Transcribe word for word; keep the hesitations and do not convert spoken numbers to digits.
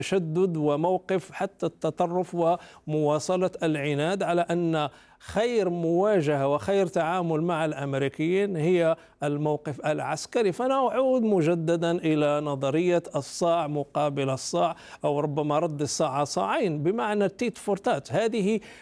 تشدد وموقف حتى التطرف ومواصلة العناد على أن خير مواجهة وخير تعامل مع الأمريكيين هي الموقف العسكري. فنعود مجددا إلى نظرية الصاع مقابل الصاع، أو ربما رد الصاع صاعين، بمعنى تيت فور تات. هذه